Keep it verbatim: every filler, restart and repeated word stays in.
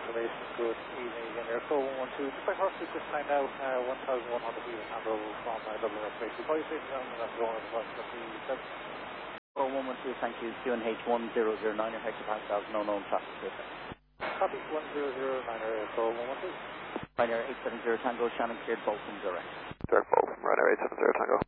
information. Good evening again. Airco one one two. Just by horse this time now, uh, one thousand one hundred feet and over from uh, Dublin Airport. Before you say down, I'm going to watch the seven. Oh, one one two, thank you. Q N H one zero zero nine, hectopascals, no known traffic. Copy one zero zero nine, Airco one one two. Ryanair eight seven zero Tango, Shannon cleared Bolton direct. Direct Bolton, Ryanair eight seven zero Tango.